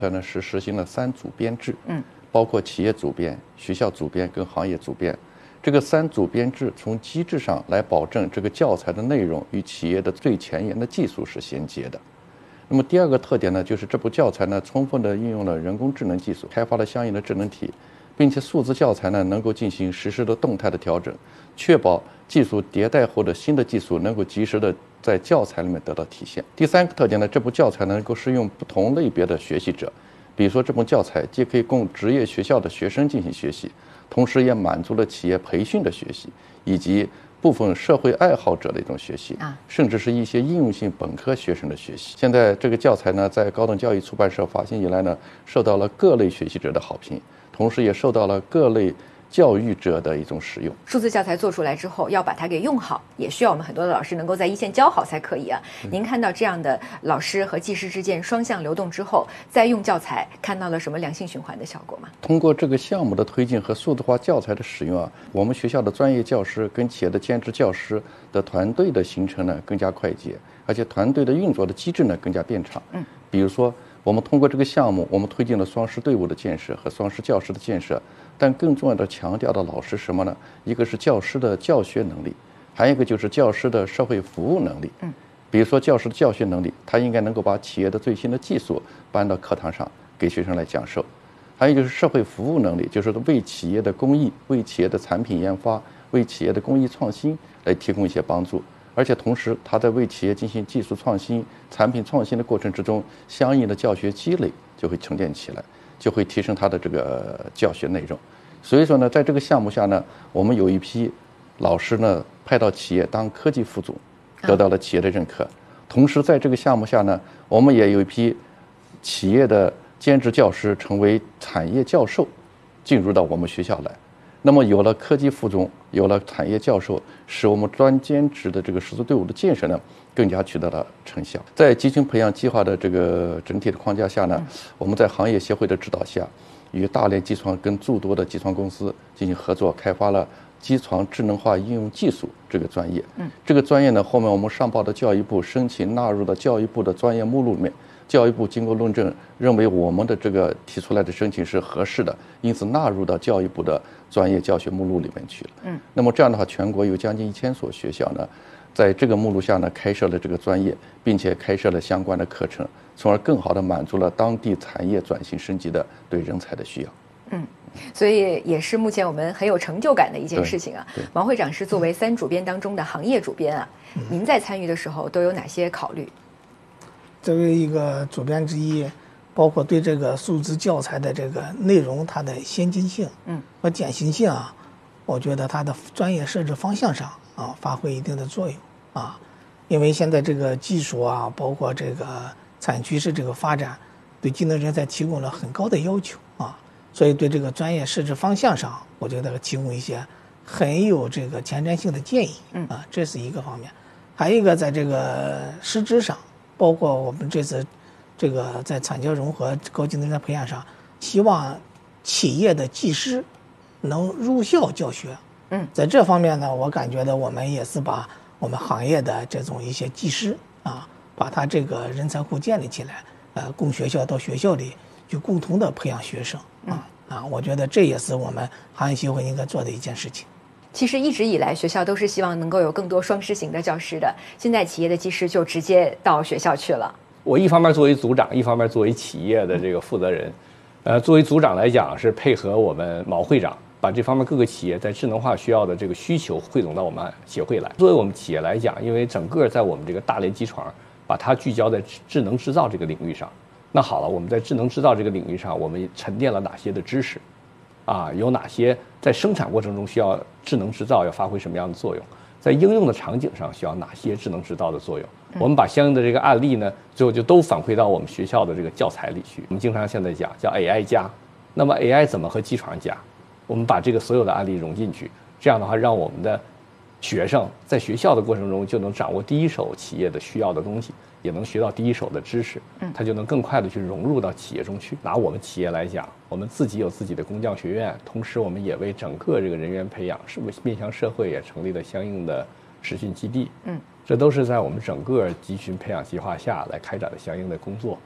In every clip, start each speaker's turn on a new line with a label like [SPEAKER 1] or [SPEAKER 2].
[SPEAKER 1] 呢是实行了3组编制，包括企业组编、学校组编跟行业组编。这个3组编制从机制上来保证这个教材的内容与企业的最前沿的技术是衔接的。那么第2个特点呢，就是这部教材呢充分的运用了人工智能技术，开发了相应的智能体，并且数字教材呢能够进行实时的动态的调整，确保技术迭代后的新的技术能够及时的在教材里面得到体现。第3个特点呢，这部教材能够适用不同类别的学习者，比如说这部教材既可以供职业学校的学生进行学习，同时也满足了企业培训的学习以及部分社会爱好者的一种学习，甚至是一些应用性本科学生的学习。现在这个教材呢，在高等教育出版社发行以来呢，受到了各类学习者的好评，同时也受到了各类教育者的一种使用。
[SPEAKER 2] 数字教材做出来之后，要把它给用好，也需要我们很多的老师能够在一线教好才可以啊。您看到这样的老师和技师之间双向流动之后，再用教材，看到了什么良性循环的效果吗？
[SPEAKER 1] 通过这个项目的推进和数字化教材的使用啊，我们学校的专业教师跟企业的兼职教师的团队的形成呢更加快捷，而且团队的运作的机制呢更加变畅。比如说我们通过这个项目，我们推进了双师队伍的建设和双师教师的建设，但更重要的强调的老师什么呢？一个是教师的教学能力，还有一个就是教师的社会服务能力。比如说教师的教学能力，他应该能够把企业的最新的技术搬到课堂上给学生来讲授。还有就是社会服务能力，就是为企业的公益、为企业的产品研发、为企业的公益创新来提供一些帮助。而且同时他在为企业进行技术创新、产品创新的过程之中，相应的教学积累就会沉淀起来，就会提升他的这个教学内容。所以说呢，在这个项目下呢，我们有一批老师呢派到企业当科技副总，得到了企业的认可。同时在这个项目下呢，我们也有一批企业的兼职教师成为产业教授，进入到我们学校来。那么有了科技副总，有了产业教授，使我们专兼职的这个师资队伍的建设呢，更加取得了成效。在集群培养计划的这个整体的框架下呢，我们在行业协会的指导下，与大连机床跟诸多的机床公司进行合作，开发了机床智能化应用技术这个专业。这个专业呢，后面我们上报的教育部申请纳入到教育部的专业目录里面。教育部经过论证，认为我们的这个提出来的申请是合适的，因此纳入到教育部的专业教学目录里面去了。那么这样的话，全国有将近1000所学校呢，在这个目录下呢开设了这个专业，并且开设了相关的课程，从而更好的满足了当地产业转型升级的对人才的需要。
[SPEAKER 2] 所以也是目前我们很有成就感的一件事情啊。王会长是作为3主编当中的行业主编啊，您在参与的时候都有哪些考虑？
[SPEAKER 3] 作为一个主编之一，包括对这个数字教材的这个内容，它的先进性和典型性啊，我觉得它的专业设置方向上啊发挥一定的作用啊。因为现在这个技术啊，包括这个产业趋势这个发展，对技能人才提供了很高的要求啊，所以对这个专业设置方向上，我觉得提供一些很有这个前瞻性的建议啊，这是一个方面。还有一个在这个师资上。包括我们这次这个在产教融合高技能人才培养上，希望企业的技师能入校教学。在这方面呢，我感觉到我们也是把我们行业的这种一些技师啊，把他这个人才库建立起来，供学校到学校里去共同的培养学生我觉得这也是我们行业协会应该做的一件事情。
[SPEAKER 2] 其实一直以来，学校都是希望能够有更多双师型的教师的。现在企业的技师就直接到学校去了。
[SPEAKER 4] 我一方面作为组长，一方面作为企业的这个负责人。作为组长来讲，是配合我们毛会长，把这方面各个企业在智能化需要的这个需求汇总到我们协会来。作为我们企业来讲，因为整个在我们这个大连机床，把它聚焦在智能制造这个领域上。那好了，我们在智能制造这个领域上，我们沉淀了哪些的知识？有哪些在生产过程中需要智能制造要发挥什么样的作用？在应用的场景上需要哪些智能制造的作用？我们把相应的这个案例呢，最后就都反馈到我们学校的这个教材里去。我们经常现在讲叫 AI 加，那么 AI 怎么和机床加？我们把这个所有的案例融进去，这样的话，让我们的学生在学校的过程中就能掌握第一手企业的需要的东西，也能学到第一手的知识，他就能更快的去融入到企业中去。拿我们企业来讲，我们自己有自己的工匠学院，同时我们也为整个这个人员培养是面向社会也成立了相应的实训基地。这都是在我们整个集群培养计划下来开展的相应的工作。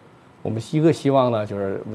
[SPEAKER 4] 我们一个希望呢，就是